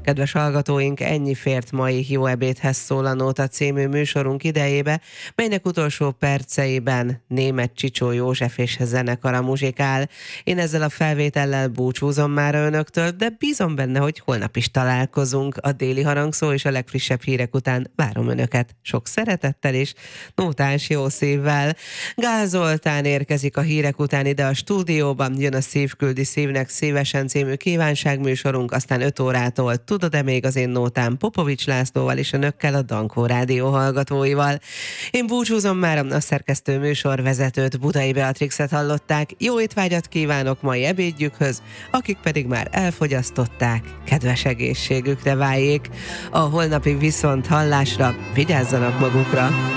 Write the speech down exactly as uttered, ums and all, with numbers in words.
Kedves hallgatóink, ennyi fért mai Jó ebédhez szól a Nóta című műsorunk idejébe, melynek utolsó perceiben Németh Csicsó József és zenekara muzsikál. Én ezzel a felvétellel búcsúzom már önöktől, de bízom benne, hogy holnap is találkozunk. A déli harangszó és a legfrissebb hírek után várom önöket sok szeretettel és nótás jó szívvel. Gál Zoltán érkezik a hírek után ide a stúdióban, jön a Szív küldi szívnek szívesen című kívánságműsorunk, aztán öt órától Tudod-e még az én nótám Popovics Lászlóval és önökkel, a Dankó Rádió hallgatóival. Én búcsúzom már, a szerkesztő műsorvezetőt, Budai Beatrixet hallották. Jó étvágyat kívánok mai ebédjükhöz, akik pedig már elfogyasztották, kedves egészségükre váljék. A holnapi viszont hallásra, vigyázzanak magukra!